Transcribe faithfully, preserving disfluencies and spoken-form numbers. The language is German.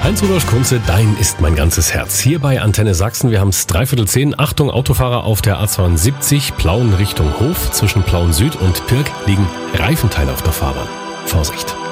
Heinz Rudolf Kunze, dein ist mein ganzes Herz. Hier bei Antenne Sachsen, wir haben es dreiviertel zehn. Achtung, Autofahrer auf der A zweiundsiebzig, Plauen Richtung Hof. Zwischen Plauen Süd und Pirk liegen Reifenteile auf der Fahrbahn. Vorsicht!